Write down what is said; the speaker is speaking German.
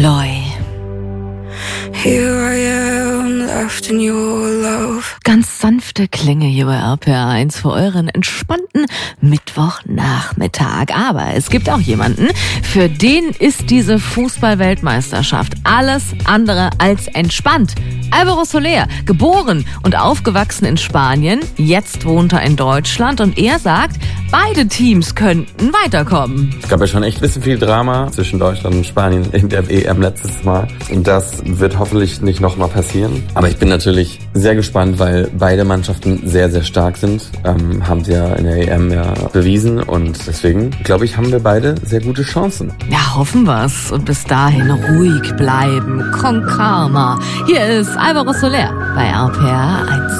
Loy. Here I am, left in your love. Ganz sanfte Klänge hier bei RPR1 für euren entspannten Mittwochnachmittag. Aber es gibt auch jemanden, für den ist diese Fußball-Weltmeisterschaft alles andere als entspannt. Álvaro Soler, geboren und aufgewachsen in Spanien, jetzt wohnt er in Deutschland und er sagt, beide Teams könnten weiterkommen. Es gab ja schon echt ein bisschen viel Drama zwischen Deutschland und Spanien in der EM letztes Mal. Und das wird hoffentlich nicht nochmal passieren. Aber ich bin natürlich sehr gespannt, weil beide Mannschaften sehr, sehr stark sind. Haben sie ja in der EM ja bewiesen. Und deswegen, glaube ich, haben wir beide sehr gute Chancen. Ja, hoffen wir's. Und bis dahin ruhig bleiben. Con calma. Hier ist Álvaro Soler bei RPR1.